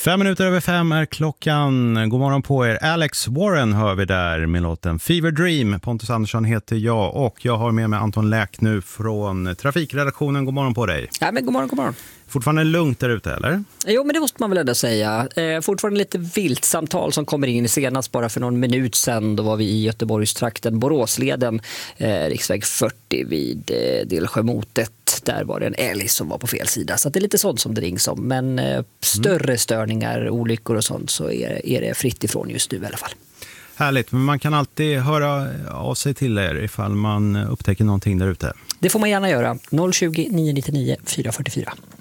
5:05 är klockan. God morgon på er. Alex Warren hör vi där med låten Fever Dream. Pontus Andersson heter jag och jag har med mig Anton Läck nu från Trafikredaktionen. God morgon på dig. Ja, men god morgon. Fortfarande lugnt där ute, eller? Jo, men det måste man väl ändå säga. Fortfarande lite vilt samtal som kommer in senast bara för någon minut sedan. Då var vi i Göteborgstrakten, Boråsleden, riksväg 40 vid Delsjömotet. Där var det en älg som var på fel sida. Så det är lite sånt som det rings om. Men större störningar, olyckor och sånt så är det fritt ifrån just nu i alla fall. Härligt, men man kan alltid höra av sig till er ifall man upptäcker någonting där ute. Det får man gärna göra. 020 999 444.